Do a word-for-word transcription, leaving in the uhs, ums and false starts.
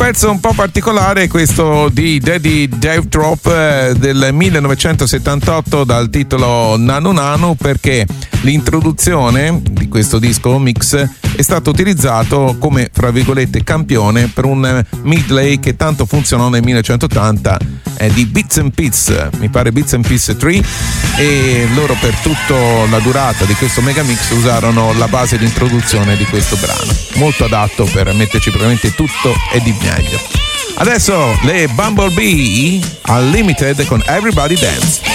pezzo un po' particolare questo di Daddy Dave Drop eh, del millenovecentosettantotto dal titolo Nanu Nanu, perché l'introduzione di questo disco mix è stato utilizzato come, fra virgolette, campione per un medley che tanto funzionò nel millenovecentottanta eh, di Bits and Pits, mi pare Bits and Pits tre, e loro per tutta la durata di questo mega mix usarono la base di introduzione di questo brano, molto adatto per metterci praticamente tutto e di meglio. Adesso le Bumblebee Unlimited con Everybody Dance.